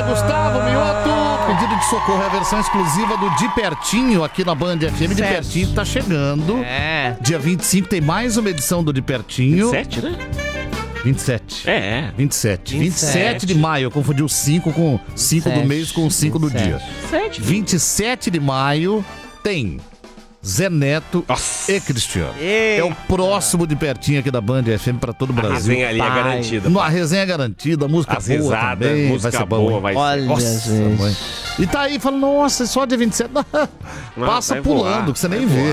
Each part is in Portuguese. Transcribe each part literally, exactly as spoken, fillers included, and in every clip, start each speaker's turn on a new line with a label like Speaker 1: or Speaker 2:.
Speaker 1: Gustavo Mioto. Pedido de socorro é a versão exclusiva do De Pertinho aqui na Band F M. De Pertinho tá chegando.
Speaker 2: É.
Speaker 1: Dia vinte e cinco tem mais uma edição do De Pertinho.
Speaker 3: vinte e sete, né?
Speaker 1: vinte e sete.
Speaker 3: É.
Speaker 1: vinte e sete. vinte e sete de maio. Eu confundi o cinco com cinco do mês com o cinco do dia. vinte e sete de maio tem Zé Neto
Speaker 3: Nossa.
Speaker 1: e Cristiano.
Speaker 2: Eita.
Speaker 1: É o próximo De Pertinho aqui da Band F M pra todo o
Speaker 3: A
Speaker 1: Brasil.
Speaker 3: resenha ali é
Speaker 2: Pai.
Speaker 3: garantida.
Speaker 1: A resenha é garantida, música
Speaker 3: As
Speaker 1: boa
Speaker 3: risadas,
Speaker 1: também.
Speaker 3: música
Speaker 1: vai ser
Speaker 3: boa,
Speaker 1: bom.
Speaker 3: vai
Speaker 2: Olha,
Speaker 3: ser.
Speaker 1: Nossa,
Speaker 2: gente.
Speaker 1: mãe. E tá aí falando, nossa, só dia vinte e sete.
Speaker 3: Não,
Speaker 1: Passa
Speaker 3: vai
Speaker 1: pulando,
Speaker 3: voar,
Speaker 1: que você
Speaker 3: vai
Speaker 1: nem
Speaker 3: voar.
Speaker 1: vê.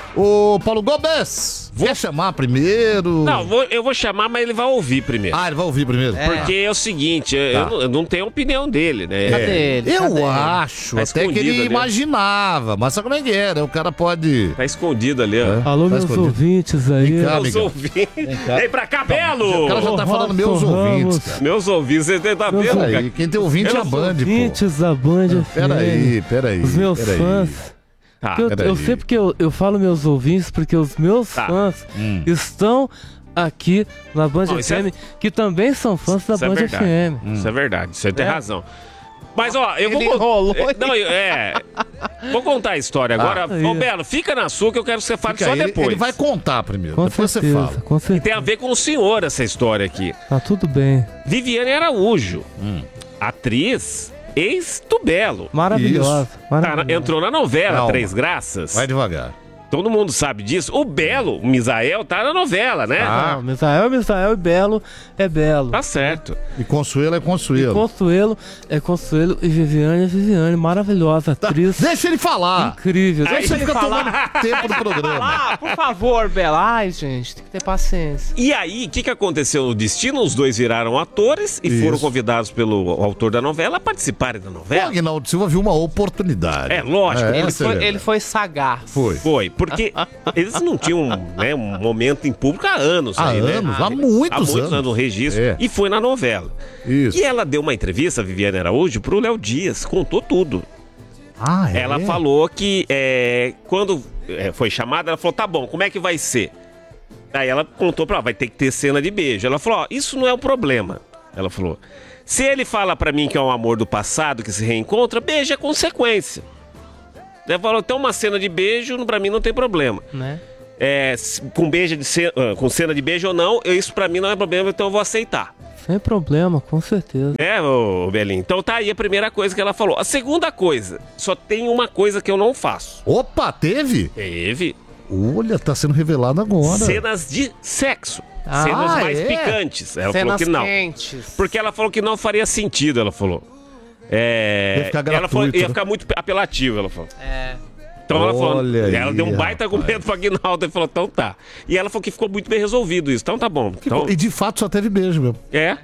Speaker 1: Ô, Paulo Gomes,
Speaker 3: Vou-
Speaker 1: quer chamar primeiro?
Speaker 3: Não, vou- eu vou chamar, mas ele vai ouvir primeiro.
Speaker 1: Ah, ele vai ouvir primeiro.
Speaker 2: É.
Speaker 3: Porque é o seguinte, eu,
Speaker 1: Tá.
Speaker 3: não, eu não tenho a opinião dele, né?
Speaker 2: Cadê ele?
Speaker 1: Eu
Speaker 2: Cadê ele?
Speaker 1: acho
Speaker 3: Tá
Speaker 1: até que ele
Speaker 3: escondido ali.
Speaker 1: imaginava, mas sabe como é que era? O cara pode...
Speaker 3: Tá escondido ali, ó.
Speaker 4: Alô,
Speaker 1: Tá
Speaker 4: meus
Speaker 1: escondido.
Speaker 4: ouvintes aí.
Speaker 1: Vem cá,
Speaker 3: Meus
Speaker 1: Miguel.
Speaker 3: ouvintes.
Speaker 1: cá.
Speaker 3: Vem pra cá, Belo!
Speaker 1: O cara já tá
Speaker 4: Ô,
Speaker 1: falando meus
Speaker 4: Robson
Speaker 1: ouvintes,
Speaker 4: Ramos.
Speaker 1: cara.
Speaker 3: Meus ouvintes, você tá
Speaker 4: Meus
Speaker 3: vendo,
Speaker 1: Peraí,
Speaker 3: cara?
Speaker 1: quem tem ouvinte é a
Speaker 3: Meus
Speaker 1: Band, pô.
Speaker 4: Ouvintes da Band F M.
Speaker 1: Peraí, peraí.
Speaker 4: Os meus
Speaker 1: peraí.
Speaker 4: fãs.
Speaker 3: Tá,
Speaker 4: Eu,
Speaker 1: peraí.
Speaker 4: eu sei porque eu, eu falo meus ouvintes, porque os meus
Speaker 3: Tá.
Speaker 4: fãs
Speaker 1: Hum.
Speaker 4: estão aqui na Band
Speaker 3: Não, isso
Speaker 4: F M, que também são fãs da
Speaker 3: Isso é
Speaker 4: Band
Speaker 3: verdade.
Speaker 4: F M.
Speaker 3: Isso é verdade, você tem
Speaker 4: É.
Speaker 3: razão. Mas, ó, eu vou...
Speaker 2: Ele
Speaker 3: con-
Speaker 2: enrolou.
Speaker 3: É, Não, eu- é... Vou contar a história agora.
Speaker 4: Ah, aí.
Speaker 3: Ô, Belo, fica na sua que eu quero que você fale
Speaker 1: Fica
Speaker 3: só
Speaker 1: aí, ele-
Speaker 3: depois.
Speaker 1: Ele vai contar primeiro,
Speaker 4: Com
Speaker 1: depois
Speaker 4: certeza,
Speaker 1: você fala.
Speaker 4: com
Speaker 3: E
Speaker 4: certeza.
Speaker 3: tem a ver com o senhor essa história aqui.
Speaker 4: Tá tudo bem.
Speaker 3: Viviane Araújo,
Speaker 1: Hum.
Speaker 3: atriz ex-Tubelo.
Speaker 4: Maravilhosa.
Speaker 3: Tá na-
Speaker 4: maravilhosa.
Speaker 3: entrou na novela
Speaker 1: Calma.
Speaker 3: Três Graças.
Speaker 1: Vai devagar.
Speaker 3: Todo mundo sabe disso. O Belo, o Misael, tá na novela, né?
Speaker 1: Ah.
Speaker 4: Não, Misael é Misael e Belo é Belo.
Speaker 3: Tá certo.
Speaker 1: E Consuelo é Consuelo.
Speaker 4: Consuelo é Consuelo e Viviane é Viviane. Maravilhosa, atriz.
Speaker 1: Deixa ele falar.
Speaker 4: Incrível.
Speaker 3: Aí
Speaker 1: Deixa ele
Speaker 3: ele
Speaker 1: ficar tomando
Speaker 2: falar.
Speaker 1: tempo do programa.
Speaker 2: Ah, por favor, Bela. Ai, gente, tem que ter paciência.
Speaker 3: E aí, o que, que aconteceu no destino? Os dois viraram atores e
Speaker 1: Isso.
Speaker 3: foram convidados pelo autor da novela a participarem da
Speaker 1: O
Speaker 3: novela.
Speaker 1: Aguinaldo Silva viu uma oportunidade.
Speaker 3: É, lógico.
Speaker 1: É,
Speaker 2: Ele
Speaker 1: essa é
Speaker 2: foi,
Speaker 1: verdade.
Speaker 2: ele foi sagaz.
Speaker 1: Foi.
Speaker 3: Foi, porque eles não tinham né, um momento em público há anos.
Speaker 1: Há
Speaker 3: aí, né?
Speaker 1: anos, há
Speaker 3: Há
Speaker 1: muitos
Speaker 3: muitos
Speaker 1: anos.
Speaker 3: anos no registro.
Speaker 1: É.
Speaker 3: E foi na novela.
Speaker 1: Isso.
Speaker 3: E ela deu uma entrevista, a Viviane Araújo, pro Léo Dias, contou tudo.
Speaker 1: Ah, é?
Speaker 3: Ela falou que é, quando é, foi chamada, ela falou, tá bom, como é que vai ser? Aí ela contou pra ela, vai ter que ter cena de beijo. Ela falou, ó, isso não é um problema. Ela falou, se ele fala pra mim que é um amor do passado, que se reencontra, beijo é consequência. Ela falou, tem uma cena de beijo, pra mim não tem problema.
Speaker 2: Né?
Speaker 3: É, se- com, beijo de ce- ah, com cena de beijo ou não, eu- isso pra mim não é problema, então eu vou aceitar.
Speaker 4: Sem problema, com certeza.
Speaker 3: É, ô Belinho. Então tá aí a primeira coisa que ela falou. A segunda coisa, só tem uma coisa que eu não faço.
Speaker 1: Opa, teve?
Speaker 3: Teve
Speaker 1: Olha, tá sendo revelado agora.
Speaker 3: cenas de sexo.
Speaker 2: Ah,
Speaker 3: cenas mais
Speaker 1: é?
Speaker 3: picantes. Ela
Speaker 2: Cenas
Speaker 3: falou que não.
Speaker 2: quentes.
Speaker 3: Porque ela falou que não faria sentido, ela falou. É,
Speaker 1: Ia ficar
Speaker 3: ela falou,
Speaker 1: gratuito,
Speaker 3: ia
Speaker 1: né?
Speaker 3: ficar muito apelativo, ela falou.
Speaker 2: É.
Speaker 3: Então ela falou,
Speaker 1: Olha aí,
Speaker 3: ela deu um baita
Speaker 1: rapaz.
Speaker 3: argumento pro Aguinaldo e falou, então tá. E ela falou que ficou muito bem resolvido isso. Então tá bom. Então,
Speaker 1: E de fato só teve beijo mesmo.
Speaker 3: é.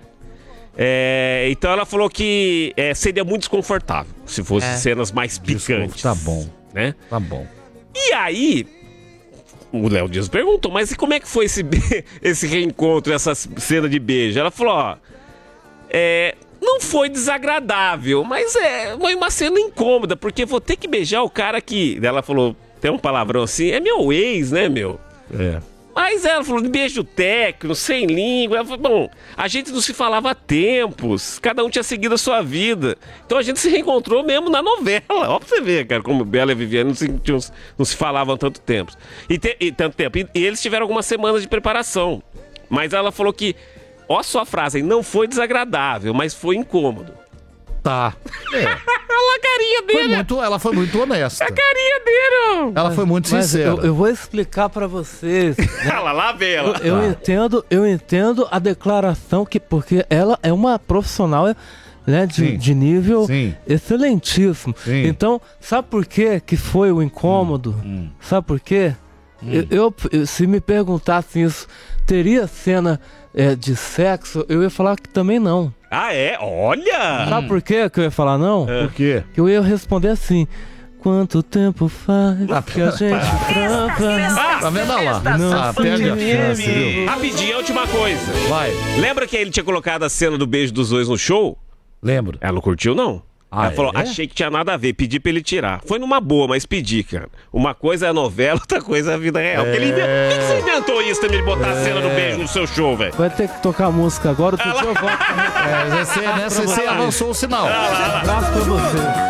Speaker 3: É, então ela falou que é, seria muito desconfortável se fossem
Speaker 2: É.
Speaker 3: cenas mais picantes.
Speaker 1: Tá bom,
Speaker 3: Né?
Speaker 1: tá bom.
Speaker 3: E aí, o Léo Dias perguntou, mas e como é que foi esse, be- esse reencontro, essa cena de beijo? Ela falou, ó, é, não foi desagradável, mas é, foi uma cena incômoda, porque vou ter que beijar o cara que... Ela falou, tem um palavrão assim, é meu ex, né, meu?
Speaker 1: É.
Speaker 3: Mas ela falou de beijo técnico, sem língua. Ela falou, bom, a gente não se falava há tempos, cada um tinha seguido a sua vida. Então a gente se reencontrou mesmo na novela. Ó pra você ver, cara, como Bela e Viviane não se, tinham- não se falavam há tanto tempo. E, te- e tanto tempo. E, e eles tiveram algumas semanas de preparação. Mas ela falou que, ó só a frase, não foi desagradável, mas foi incômodo.
Speaker 1: Tá. É.
Speaker 3: Olha a carinha
Speaker 1: Foi
Speaker 3: dele,
Speaker 1: muito, ela foi muito honesta.
Speaker 3: a carinha dele.
Speaker 1: Ela foi muito
Speaker 4: Mas
Speaker 1: sincera.
Speaker 4: eu, eu vou explicar pra vocês.
Speaker 3: Ela lá vê
Speaker 4: Eu,
Speaker 3: ela.
Speaker 4: eu entendo, eu entendo a declaração que porque ela é uma profissional, né, de,
Speaker 1: Sim.
Speaker 4: de nível
Speaker 1: Sim.
Speaker 4: excelentíssimo.
Speaker 1: Sim.
Speaker 4: Então, sabe por quê que foi o incômodo?
Speaker 1: Hum.
Speaker 4: Sabe por quê? Eu, eu- eu- se me perguntassem isso, teria cena é, de sexo? Eu ia falar que também não.
Speaker 3: Ah, é? Olha!
Speaker 4: Sabe por quê que eu ia falar não?
Speaker 1: Por quê?
Speaker 4: Que eu ia responder assim: quanto tempo faz que a gente transa?
Speaker 1: Tá vendo lá?
Speaker 4: Não,
Speaker 1: Ah, perde a chance, viu?
Speaker 3: Rapidinho, a última coisa.
Speaker 1: Vai.
Speaker 3: Lembra que ele tinha colocado a cena do beijo dos dois no show?
Speaker 1: Lembro.
Speaker 3: Ela não curtiu, não.
Speaker 1: Ah,
Speaker 3: ela falou,
Speaker 1: é?
Speaker 3: achei que tinha nada a ver, pedi pra ele tirar. Foi numa boa, mas pedi, cara. Uma coisa é a novela, outra coisa é a vida real.
Speaker 1: É.
Speaker 3: Porque ele invent... Por que que você inventou isso também de botar a cena do beijo no seu show, velho?
Speaker 4: Vai ter que tocar música agora, outro dia eu volto.
Speaker 1: É, você, nessa você avançou o sinal.
Speaker 4: Um abraço pra você.